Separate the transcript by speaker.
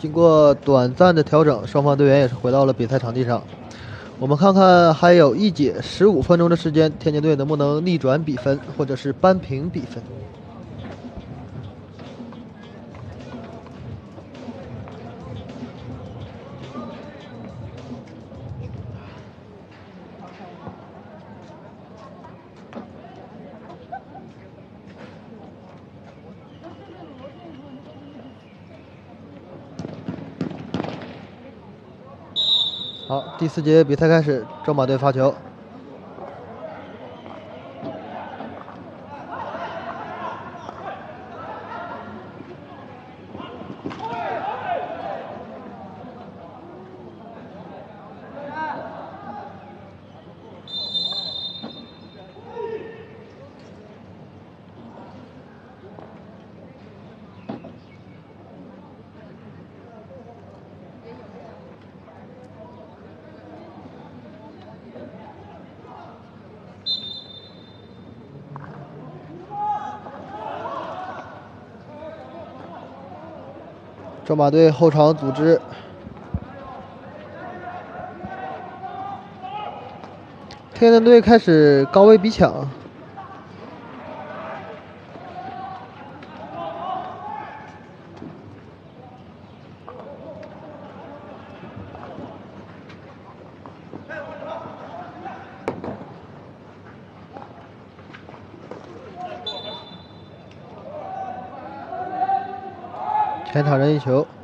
Speaker 1: 经过短暂的调整，双方队员也是回到了比赛场地上。我们看看还有一节15分钟的时间，天津队能不能逆转比分，或者是扳平比分。好，第4节比赛开始，郑马队发球。郑马队后场组织，天津队开始高位逼抢。前场任意球。